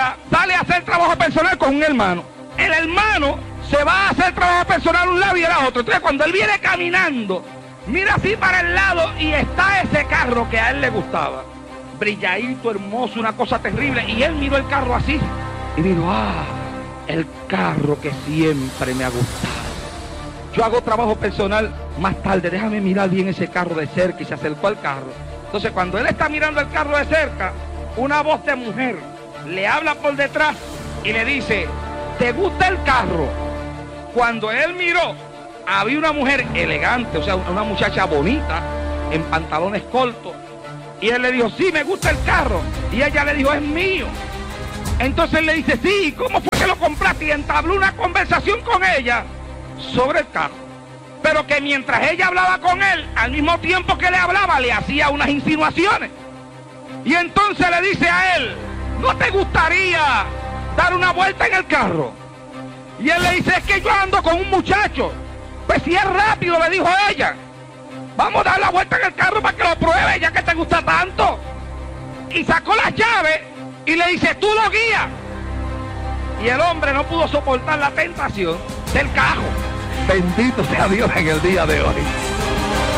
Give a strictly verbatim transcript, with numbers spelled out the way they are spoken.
ella sale a hacer trabajo personal con un hermano. El hermano se va a hacer trabajo personal a un lado y a otro. Entonces cuando él viene caminando, mira así para el lado y está ese carro que a él le gustaba. Brilladito, hermoso, una cosa terrible. Y él miró el carro así y dijo, ah, el carro que siempre me ha gustado. Yo hago trabajo personal más tarde, déjame mirar bien ese carro de cerca, y se acercó al carro. Entonces cuando él está mirando el carro de cerca, una voz de mujer le habla por detrás y le dice, ¿te gusta el carro? Cuando él miró, había una mujer elegante, o sea, una muchacha bonita, en pantalones cortos, y él le dijo, sí, me gusta el carro, y ella le dijo, es mío. Entonces él le dice, sí, ¿cómo fue que lo compraste? Y entabló una conversación con ella sobre el carro, pero que mientras ella hablaba con él, al mismo tiempo que le hablaba, le hacía unas insinuaciones. Y entonces le dice a él, ¿no te gustaría dar una vuelta en el carro? Y él le dice, es que yo ando con un muchacho. Pues si es rápido, le dijo ella, vamos a dar la vuelta en el carro para que lo pruebe, ya que te gusta tanto. Y sacó las llaves y le dice, tú lo guías. Y el hombre no pudo soportar la tentación del cajo. Bendito sea Dios en el día de hoy.